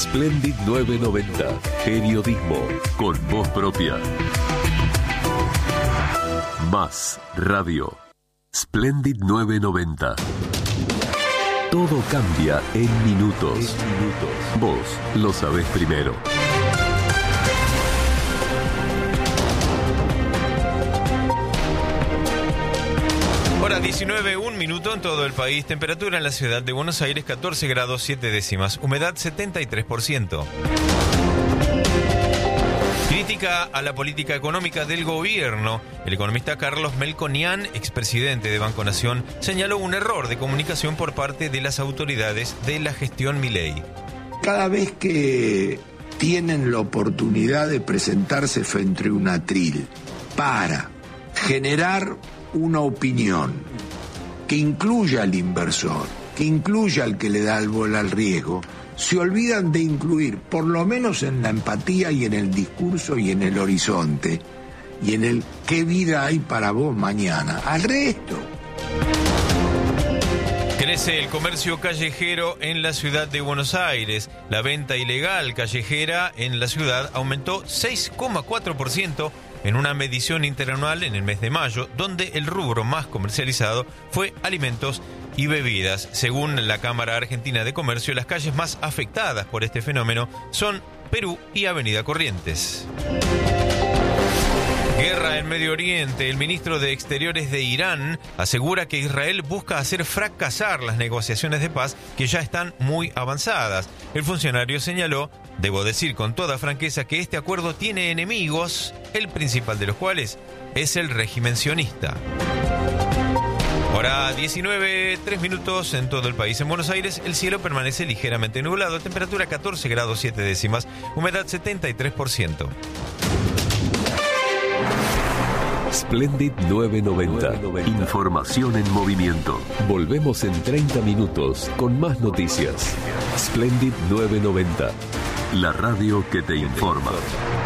Splendid 990. Periodismo con voz propia. Más radio. Splendid 990. Todo cambia en minutos. Vos lo sabés primero. Hora 19, 1 minuto en todo el país. Temperatura en la ciudad de Buenos Aires 14 grados 7 décimas. Humedad 73%. Crítica a la política económica del gobierno. El economista Carlos Melconian, expresidente de Banco Nación, señaló un error de comunicación por parte de las autoridades de la gestión Milei. Cada vez que tienen la oportunidad de presentarse frente a un atril para generar una opinión que incluya al inversor, que incluya al que le da el bola al riesgo, se olvidan de incluir, por lo menos en la empatía y en el discurso y en el horizonte, y en el qué vida hay para vos mañana, al resto. Crece el comercio callejero en la ciudad de Buenos Aires. La venta ilegal callejera en la ciudad aumentó 6,4% en una medición interanual en el mes de mayo, donde el rubro más comercializado fue alimentos y bebidas. Según la Cámara Argentina de Comercio, las calles más afectadas por este fenómeno son Perú y Avenida Corrientes. Guerra en Medio Oriente. El ministro de Exteriores de Irán asegura que Israel busca hacer fracasar las negociaciones de paz que ya están muy avanzadas. El funcionario señaló: debo decir con toda franqueza que este acuerdo tiene enemigos, el principal de los cuales es el régimen sionista. Hora 19, 3 minutos en todo el país. En Buenos Aires el cielo permanece ligeramente nublado, temperatura 14 grados 7 décimas, humedad 73%. Splendid 990. Información en movimiento. Volvemos en 30 minutos con más noticias. Splendid 990. La radio que te informa.